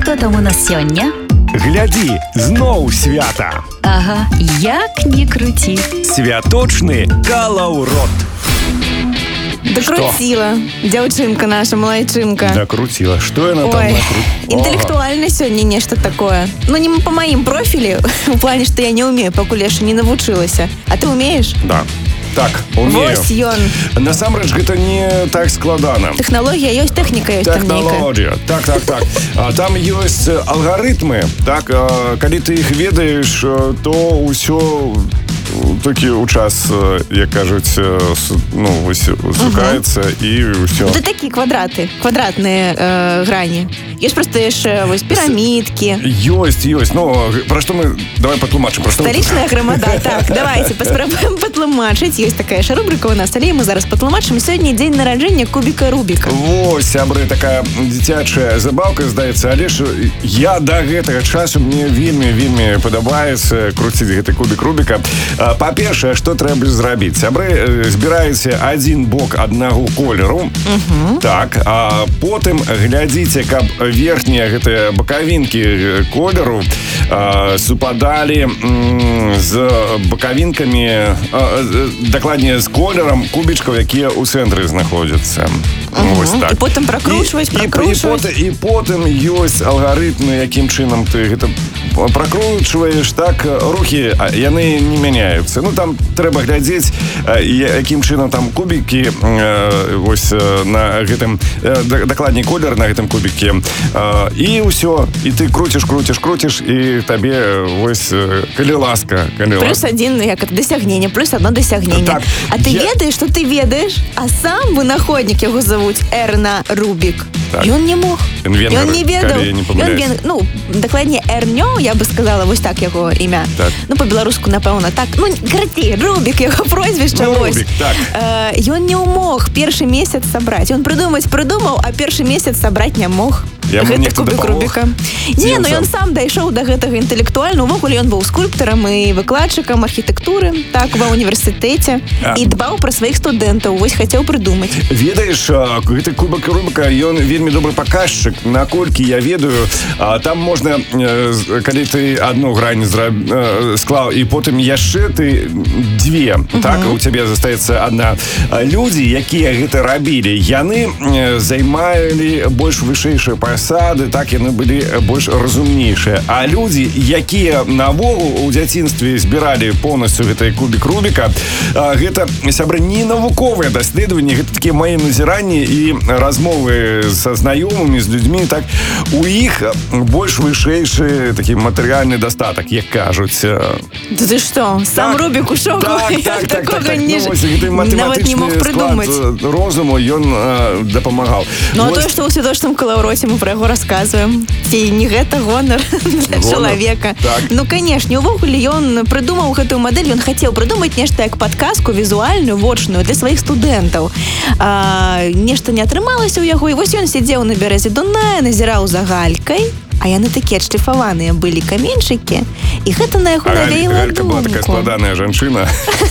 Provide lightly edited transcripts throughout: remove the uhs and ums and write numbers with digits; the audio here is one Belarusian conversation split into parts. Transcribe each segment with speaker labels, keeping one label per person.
Speaker 1: Што там у нас сёння?
Speaker 2: Глядзі, зноў свята.
Speaker 1: Ага, як не круці.
Speaker 2: Святочны калаўрот.
Speaker 3: Докрутила. Дзяўчынка наша, малайчынка.
Speaker 2: Докрутила. Что яна там накрутила?
Speaker 3: Интеллектуально сегодня нечто такое. Ну, не по моим профилю, в плане, что я не умею, пакуль яшчэ не навучылася. А ты умеешь?
Speaker 2: Да. Так, умею.
Speaker 3: Вось ён.
Speaker 2: Насамрэч, гэта не так складана.
Speaker 3: Тэхналогія ёсць, тэхніка ёсць там нейкая.
Speaker 2: Тэхналогія. Так. Там ёсць алгарытмы. Так, калі ты іх ведаеш, то ўсё такі ў час, як кажуць, ну, вось сукаецца і ўсё.
Speaker 3: Это такие квадраты, квадратные грани. Ёсць просто яшчэ вось пирамидки.
Speaker 2: Ёсць. Ну, пра што мы давай патлумачым.
Speaker 3: Столичная громада. Так, давайте паспрабуем патлумачыць. Ёсць такая ж рубрика у нас, але мы зараз патлумачым. Сёння дзень нараджэння кубіка Рубіка.
Speaker 2: Вось, сябры, такая дзіцячая забаўка, здаецца, але ж я да гэтага часу мне вельмі падабаецца круціць гэты кубік Рубіка. Па-першае, што трэба зрабіць? Сябры, збіраеце адзін бок аднаго колеру. Так, а потым глядзіце, каб верхнія гэтыя бакавінкі колеру супадалі з бакавінкамі, дакладней, з колерам кубічкаў, якія ў цэнтры знаходзяцца. Вось так.
Speaker 3: І потым пракручваць.
Speaker 2: І потым ёсць алгарытмы, якім чынам ты гэта пракручваеш, так, рухі, яны не мяняюцца. Ну, там трэба глядзець, якім чынам там кубікі, вось на гэтым, дакладней, колер на гэтым кубікі. І ўсё. І ты круціш, і табе, вось, калі ласка.
Speaker 3: Плюс один, як это, досягнение, плюс одно досягнение.
Speaker 2: Так,
Speaker 3: а ты ведаешь, что ты ведаешь, а сам вынаходник, его зовут Эрна Рубик.
Speaker 2: Так.
Speaker 3: И он не мог.
Speaker 2: Он
Speaker 3: не ведал.
Speaker 2: Не
Speaker 3: ну, докладнее, Эрнё, я бы сказала, вось так его імя.
Speaker 2: Так.
Speaker 3: Ну, по-беларуску, напэўна, так. Ну, карацей, Рубик, его прозвішча, вось.
Speaker 2: Рубик, так.
Speaker 3: И он не мог першы месяц собрать. Он придумал, а першы месяц собрать не мог. Гэта кубік Рубіка. Не, ну ён сам дайшоў да гэтага інтэлектуальна. Увогуле ён быў скульптарам і выкладчыкам архітэктуры, так, ва універсітэце. І дбаў пра сваіх студэнтаў. Вось хацеў прыдумаць.
Speaker 2: Ведаеш, гэты кубік Рубіка, ён вельмі добры паказчык. Наколькі я ведаю, там можна, калі ты одну грань склаў, і потым яшчэ ты дзве, так, у цябе застаецца адна. Людзі, якія гэта рабілі, яны займалі больш вышэйшыя пасады, так, яны былі больш разумнейшыя. А людзі, якія навогул у дзяцінстве збіралі поўнасцю гэты кубік Рубіка, гэта, сябры, не навуковыя даследаванні, гэта такія мае назіранні і размовы са знаёмымі, з людзьмі, так, у іх больш вышэйшы такі матэрыяльны дастатак, як кажуць.
Speaker 3: Да ты што, сам Рубік у шоку?
Speaker 2: Так.
Speaker 3: Такога
Speaker 2: нават
Speaker 3: не мог прыдумаць.
Speaker 2: Розуму ён дапамагаў.
Speaker 3: Ну, а тое, што ў святочным калаўроце мы про яго расказваем. Ці не гэта гонар для чалавека.
Speaker 2: Так.
Speaker 3: Ну, канешне, увогуле ён прыдумаў гэтую мадэль, ён хацеў прыдумаць нешта як падказку візуальную, вочную для сваіх студэнтаў. Нешта не атрымалася ў яго, і вось ён сидзеў на бярэзе Дуная, назіраў за галькай, а яны такія адшліфаваныя былі каменьчыкі, і гэта на яго навеяла
Speaker 2: Галька была такая складаная жанчына.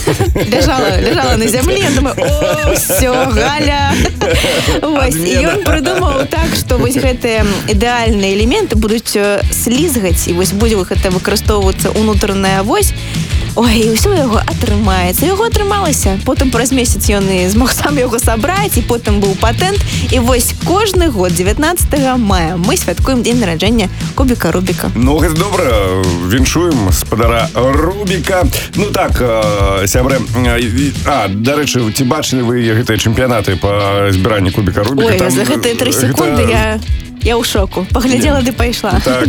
Speaker 3: Ляжала на зямлі, я думаю, о, всё, Галя. Вось, і ён прыдумаў так, што вось гэтыя ідэальныя элементы будуць слізгаць, і вось будзе гэта выкарыстоўвацца ўнутраная вось. Ой, і ўсё яго атрымаецца. Яго атрымалася. Потым праз месяц ён і змог сам яго сабраць, і потым быў патэнт. І вось кожны год, 19 мая, мы святкуем дзень нараджэння кубіка Рубіка.
Speaker 2: Ну, гэта добра. Віншуем спадара Рубіка. Ну так, сябры. Дарэчы, ці бачылі вы гэтыя чэмпіянаты па збіранні кубіка Рубіка?
Speaker 3: Ой, за гэтыя 3 секунды я ў шоку. Паглядзела ды пайшла.
Speaker 2: Так.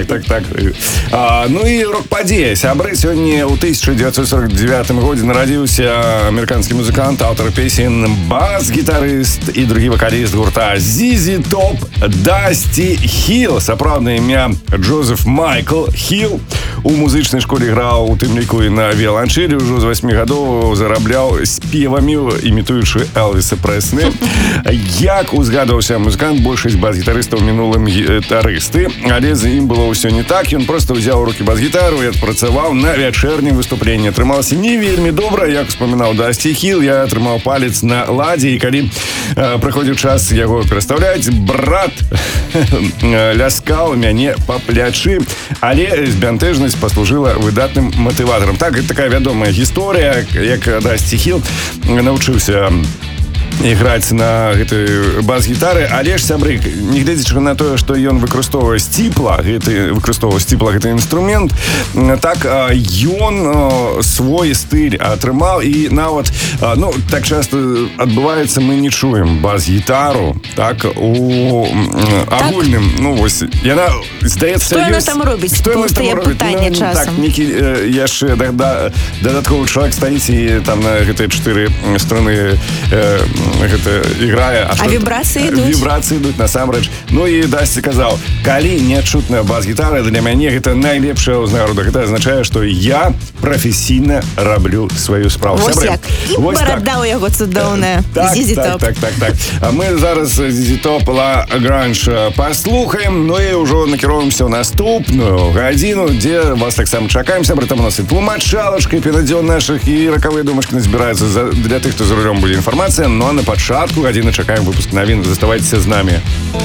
Speaker 2: Ну і рок-падзея. Сябры, сёння ў 1949 годзе нарадзіўся амерыканскі музыкант, аўтар песен, бас-гітарыст і другі вакаліст гурта ZZ Top Дасці Хіл. Сапраўднае імя Джозеф Майкл Хіл. У музычнай школе граў, у тым ліку і на віяланчэлі, ўжо з 8 гадоў зарабляў спевамі, імітуючы Элвіса Прэслі. Як узгадваўся музыкант, большасць бас-гітарыстаў мінулым гітарысты, але з ім было ўсё не так. Ён проста ўзяў у рукі бас-гітару і адпрацаваў на вячэрнім выступленні. Атрымалася не вельмі добра, як успамінаў Дасці Хіл. Я атрымаў палец на ладзе, і калі прыходзіў час яго перастаўляць, брат ляскаў мяне па плячы, але збянтэжнасць паслужыла выдатным матыватарам. Так, такая вядомая гісторыя, як Дасці Хіл навучыўся іграць на гэтай бас-гітары, але ж, сябры, нягледзячы на тое, што ён выкарыстоўвае сціпла гэты інструмент, так ён свой стыль атрымаў, і нават, ну, так часта адбываецца, мы не чуем бас-гітару, так, у агульным, ну, вось, яна, здаецца,
Speaker 3: што яна там робіць? Стае пытанне часам.
Speaker 2: Так, некі яшчэ дадатковы чалавек стаіць і там на гэтыя 4 струны гэта іграе.
Speaker 3: А вібрацыі ідуць?
Speaker 2: Вібрацыі ідуць, насамрэч. Ну і Дасці казаў, калі нечутная бас-гітара, для мяне гэта найлепшая ўзнагарода. Гэта азначае, што я прафесійна раблю сваю справу.
Speaker 3: Вось як. І барада ў яго цудоўная. ZZ Top.
Speaker 2: Так. А мы зараз ZZ Top La Grange паслухаем, ну і ўжо накіроўваемся ў наступную гадзіну, дзе вас таксама чакаем, сябры, там у нас і тлумачалачка, і пенадзён нашых, і ракавыя думачкі назбіраюцца для тых, хто за рулем будзе інфармацыя. Ну а на пачатку гадзіны чакаем выпуск навін. Заставайцеся з намі.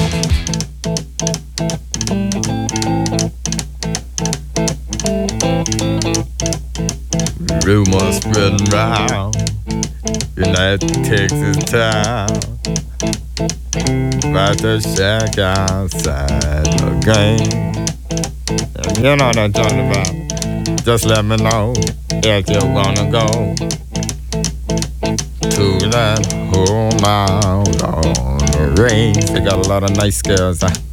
Speaker 4: Rumors spreading round United Texas town about the shack outside the game. You know what I'm talking about. Just let me know if you wanna go to that home out on the range. They got a lot of nice girls.